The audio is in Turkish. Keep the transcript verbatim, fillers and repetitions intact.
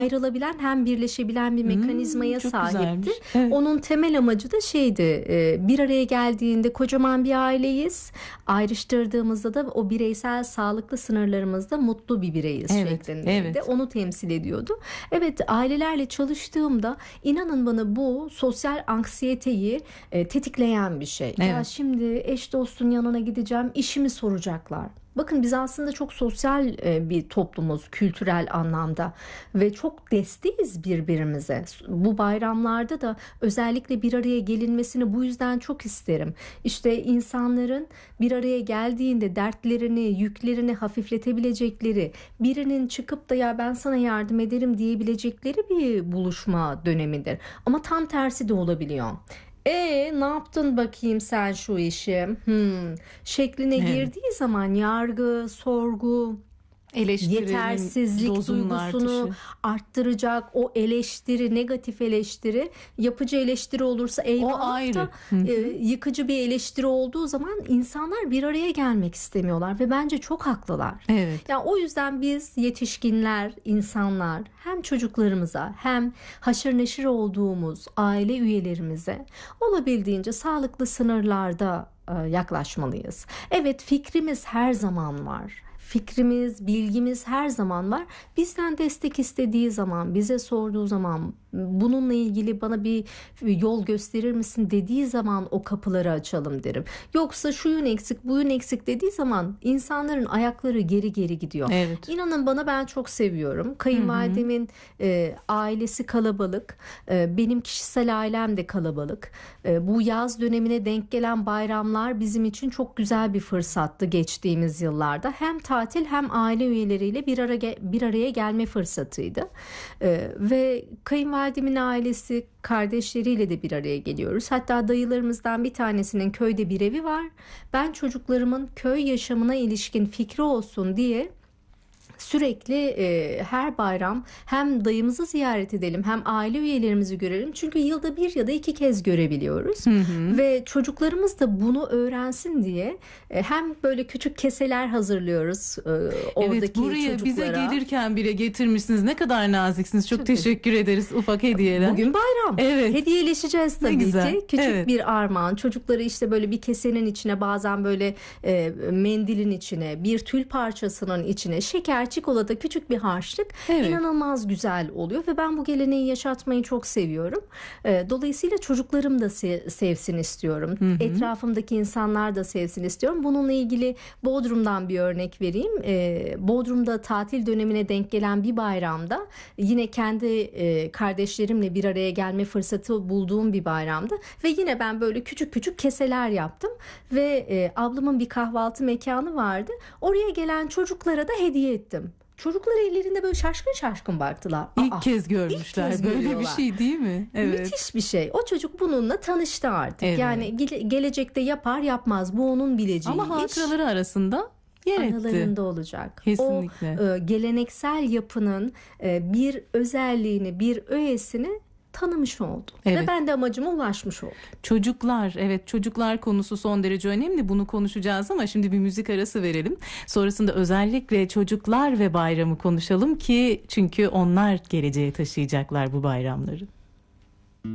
ayrılabilen hem birleşebilen bir mekanizmaya Hmm, çok sahipti. güzelmiş. Evet. Onun temel amacı da şeydi, e, bir araya geldiğinde kocaman bir aileyiz. Ayrıştırdığımızda da o bireysel sağlıklı sınırlarımızda mutlu bir bireyiz Evet, şeklindeydi. evet. Onu temsil ediyordu. Evet, ailelerle çalıştığımda inanın bana bu sosyal anksiyeteyi e, tetikleyen bir şey. Ya Evet. şimdi eş dostun yanına gideceğim, işimi soracaklar. Bakın biz aslında çok sosyal e, bir toplumuz kültürel anlamda ve çok desteğiz birbirimize. Bu bayramlarda da özellikle bir araya gelinmesini bu yüzden çok isterim. İşte insanların bir araya geldiğinde dertlerini, yüklerini hafifletebilecekleri, birinin çıkıp da ya ben sana yardım ederim diyebilecekleri bir buluşma dönemidir. Ama tam tersi de olabiliyor. E ne yaptın bakayım sen şu işi hmm, şekline Evet. girdiği zaman yargı, sorgu, Eleştirinin yetersizlik dozunun duygusunu artışı. arttıracak, o eleştiri, negatif eleştiri, yapıcı eleştiri olursa eyvallah ayrı. da Hı hı. e, yıkıcı bir eleştiri olduğu zaman insanlar bir araya gelmek istemiyorlar ve bence çok haklılar. Evet. Yani o yüzden biz yetişkinler, insanlar hem çocuklarımıza hem haşır neşir olduğumuz aile üyelerimize olabildiğince sağlıklı sınırlarda e, yaklaşmalıyız. Evet, fikrimiz her zaman var. Fikrimiz, bilgimiz her zaman var. Bizden destek istediği zaman, bize sorduğu zaman, bununla ilgili bana bir yol gösterir misin dediği zaman o kapıları açalım derim. Yoksa şu yün eksik, bu yün eksik dediği zaman insanların ayakları geri geri gidiyor. Evet. İnanın bana, ben çok seviyorum. Kayınvalidemin e, ailesi kalabalık. E, benim kişisel ailem de kalabalık. E, bu yaz dönemine denk gelen bayramlar bizim için çok güzel bir fırsattı geçtiğimiz yıllarda. Hem tatil hem aile üyeleriyle bir araya bir araya gelme fırsatıydı. E, ve kayınvalidemin ailesi kardeşleriyle de bir araya geliyoruz. Hatta dayılarımızdan bir tanesinin köyde bir evi var. Ben çocuklarımın köy yaşamına ilişkin fikri olsun diye sürekli e, her bayram hem dayımızı ziyaret edelim hem aile üyelerimizi görelim. Çünkü yılda bir ya da iki kez görebiliyoruz. Hı hı. Ve çocuklarımız da bunu öğrensin diye e, hem böyle küçük keseler hazırlıyoruz e, oradaki Evet, buraya çocuklara. bize gelirken bile getirmişsiniz. Ne kadar naziksiniz. Çok, Çok teşekkür ederiz. Ufak hediyeler. Bugün bayram. Evet. Hediyeleşeceğiz Ne tabii güzel. ki. Küçük Evet. bir armağan. Çocukları işte böyle bir kesenin içine, bazen böyle e, mendilin içine, bir tül parçasının içine şeker, çikolata, küçük bir harçlık, Evet. inanılmaz güzel oluyor ve ben bu geleneği yaşatmayı çok seviyorum. E, dolayısıyla çocuklarım da se- sevsin istiyorum. Hı hı. Etrafımdaki insanlar da sevsin istiyorum. Bununla ilgili Bodrum'dan bir örnek vereyim. E, Bodrum'da tatil dönemine denk gelen bir bayramda yine kendi e, kardeşlerimle bir araya gelme fırsatı bulduğum bir bayramdı ve yine ben böyle küçük küçük keseler yaptım ve e, ablamın bir kahvaltı mekanı vardı. Oraya gelen çocuklara da hediye ettim. Çocuklar ellerinde böyle şaşkın şaşkın baktılar. İlk Aa, kez görmüşler. ilk kez Böyle bir görüyorlar. şey değil mi? Evet. Müthiş bir şey. O çocuk bununla tanıştı artık. Evet. Yani gele- gelecekte yapar yapmaz, bu onun bileceği Ama iş. hatıraları arasında yer etti. Anılarında olacak. Kesinlikle. O e, geleneksel yapının e, bir özelliğini, bir öğesini tanımış oldu. Evet. Ve ben de amacıma ulaşmış oldum. Çocuklar, evet, çocuklar konusu son derece önemli. Bunu konuşacağız ama şimdi bir müzik arası verelim. Sonrasında özellikle çocuklar ve bayramı konuşalım ki çünkü onlar geleceğe taşıyacaklar bu bayramları.